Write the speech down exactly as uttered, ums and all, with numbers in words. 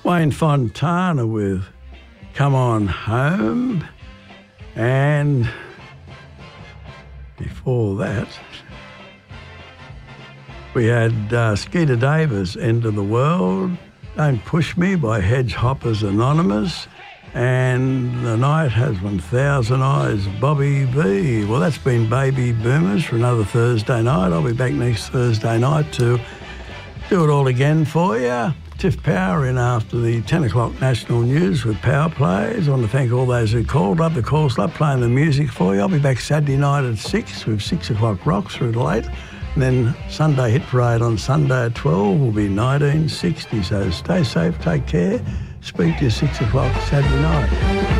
Wayne Fontana with Come On Home, and before that we had uh, Skeeter Davis, End of the World, Don't Push Me by Hedge Hoppers Anonymous, and The Night Has one thousand Eyes, Bobby V. Well, that's been Baby Boomers for another Thursday night. I'll be back next Thursday night to do it all again for you. Tiff Power in after the ten o'clock national news with Power Plays. I want to thank all those who called. Love the calls, love playing the music for you. I'll be back Saturday night at six with six o'clock rock through to late. And then Sunday Hit Parade on Sunday at twelve will be nineteen sixty. So stay safe, take care. Speak to you six o'clock Saturday night.